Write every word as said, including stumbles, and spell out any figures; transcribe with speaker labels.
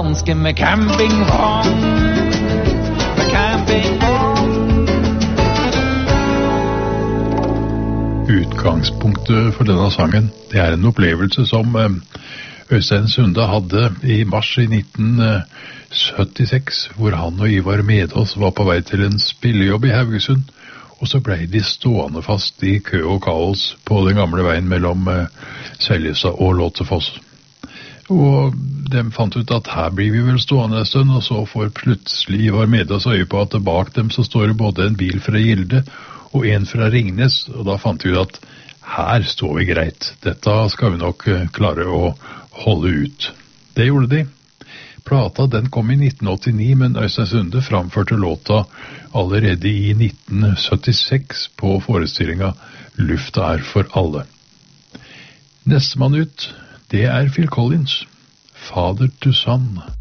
Speaker 1: Ganske med campingvogn, med campingvogn.
Speaker 2: Utgangspunktet for denne sangen, det er en opplevelse som Øystein Sunde hadde i mars i nitten syttiseks, hvor han og Ivar Medås var på vei til en spillejobb i Haugesund, og så ble de stående fast i kø og kaos på den gamle veien mellom Seljestad og Låtefoss. Og de fant ut at her blir vi vel stående en stund, og så får plutselig Ivar Medås øye på at bak dem så står det både en bil fra Gilde og en fra Ringnes, og da fant vi ut at her står vi greit. Dette skal vi nok klare å holde ut. Det gjorde de. Plata den kom i nitten åttini, men Øystein Sunde framførte låta allerede i nitten syttiseks på forestillinga Lufta er for alle. Nestemann ut, det er Phil Collins, Father to Son.